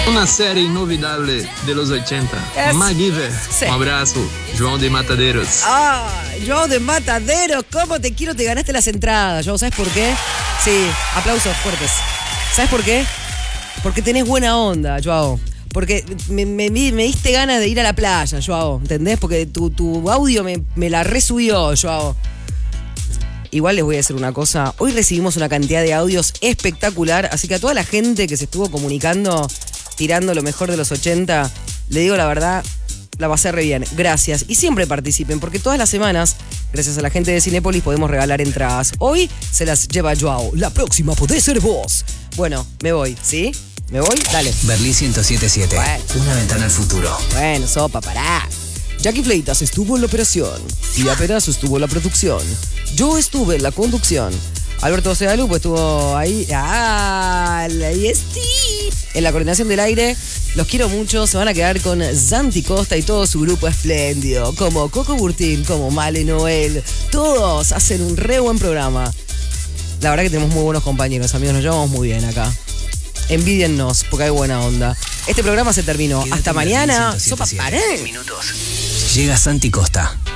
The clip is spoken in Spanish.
Una serie inolvidable de los 80. MacGyver. Sí. Un abrazo. João de Mataderos. João de Mataderos, ¿cómo te quiero? Te ganaste las entradas, João. ¿Sabes por qué? Sí, aplausos fuertes. ¿Sabes por qué? Porque tenés buena onda, João. Porque me diste ganas de ir a la playa, João. ¿Entendés? Porque tu audio me la resubió, João. Igual les voy a decir una cosa. Hoy recibimos una cantidad de audios espectacular. Así que a toda la gente que se estuvo comunicando, tirando lo mejor de los 80, le digo la verdad, la pasé re bien. Gracias. Y siempre participen, porque todas las semanas, gracias a la gente de Cinépolis, podemos regalar entradas. Hoy se las lleva João. La próxima podés ser vos. Bueno, me voy, ¿sí? ¿Me voy? Dale. Berlín 107.7. Bueno. Una ventana al futuro. Bueno, sopa, pará. Jackie Fleitas estuvo en la operación. Tía Perazo estuvo en la producción. Yo estuve en la conducción. Alberto Segalupo estuvo ahí. Ahí estoy. En la coordinación del aire. Los quiero mucho. Se van a quedar con Santi Costa y todo su grupo espléndido. Como Coco Burtín, como Male Noel. Todos hacen un re buen programa. La verdad que tenemos muy buenos compañeros, amigos. Nos llevamos muy bien acá. Envídiennos, porque hay buena onda. Este programa se terminó. Quédate Hasta en mañana. Berlín 107.7. Sopa, paré. Minutos. Llega Santi Costa.